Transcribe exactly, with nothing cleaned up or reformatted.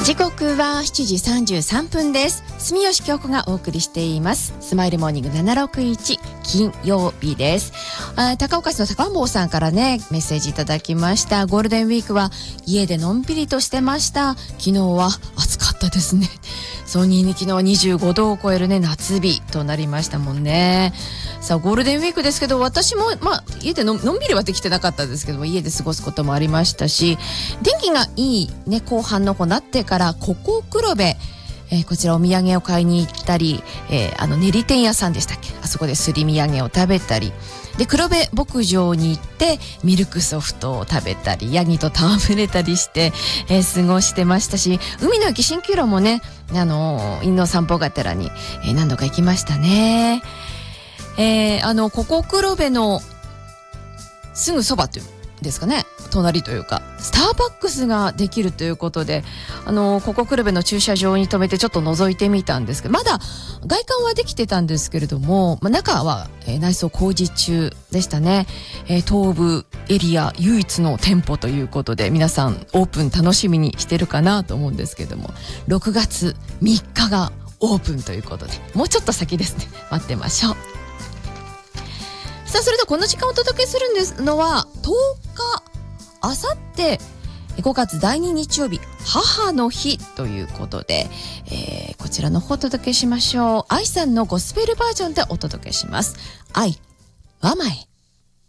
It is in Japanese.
時刻はしちじさんじゅうさんぷんです。住吉京子がお送りしていますスマイルモーニングななろくいち金曜日です。あ高岡市の高坊さんからねメッセージいただきました。ゴールデンウィークは家でのんびりとしてました。昨日は暑かったですね。そうに昨日はにじゅうごどを超えるね夏日となりましたもんね。さあゴールデンウィークですけど、私もまあ家で の, のんびりはできてなかったですけども、家で過ごすこともありましたし、天気がいいね後半の子なってからココ黒部、えー、こちらお土産を買いに行ったり、えー、あの練り天屋さんでしたっけ、あそこですり土産を食べたりで、黒部牧場に行ってミルクソフトを食べたりヤギと戯れたりして、えー、過ごしてましたし、海の駅蜃気楼もね、あのー、犬の散歩がてらに、えー、何度か行きましたね。えー、あのココ黒部のすぐそばというんですかね、隣というかスターバックスができるということで、あのココ黒部の駐車場に停めてちょっと覗いてみたんですけど、まだ外観はできてたんですけれども、まあ、中は、えー、内装工事中でしたね。えー、東部エリア唯一の店舗ということで、皆さんオープン楽しみにしてるかなと思うんですけども、ろくがつみっかがオープンということで、もうちょっと先ですね。待ってましょう。さあそれではこの時間お届けするんですのはとおか、あさってごがつだいに日曜日母の日ということで、えー、こちらの方お届けしましょう。愛さんのゴスペルバージョンでお届けします。愛は前。